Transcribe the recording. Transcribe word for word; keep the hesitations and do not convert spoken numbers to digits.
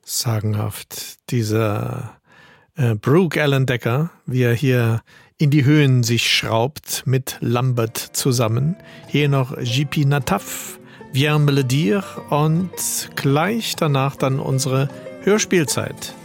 Sagenhaft. Dieser äh, Brooke Alan Decker, wie er hier in die Höhen sich schraubt mit Lambert zusammen. Hier noch J P Nataf, Viens me le dire und gleich danach dann unsere Hörspielzeit.